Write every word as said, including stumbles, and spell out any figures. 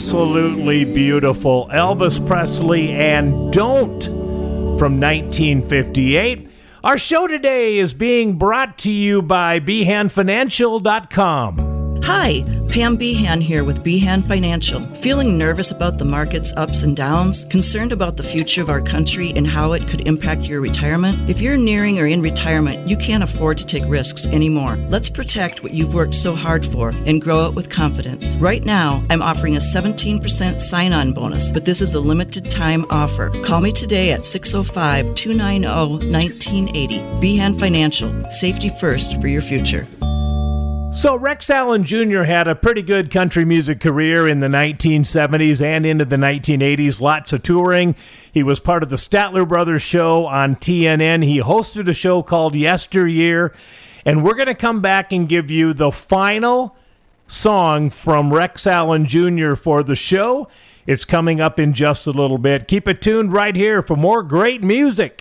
absolutely beautiful. Elvis Presley and Don't from nineteen fifty-eight. Our show today is being brought to you by Behan Financial dot com. Hi, Pam Behan here with Behan Financial. Feeling nervous about the market's ups and downs? Concerned about the future of our country and how it could impact your retirement? If you're nearing or in retirement, you can't afford to take risks anymore. Let's protect what you've worked so hard for and grow it with confidence. Right now, I'm offering a seventeen percent sign-on bonus, but this is a limited time offer. Call me today at six oh five, two nine oh, one nine eight oh. Behan Financial. Safety first for your future. So Rex Allen Junior had a pretty good country music career in the nineteen seventies and into the nineteen eighties. Lots of touring. He was part of the Statler Brothers show on T N N. He hosted a show called Yesteryear. And we're going to come back and give you the final song from Rex Allen Junior for the show. It's coming up in just a little bit. Keep it tuned right here for more great music.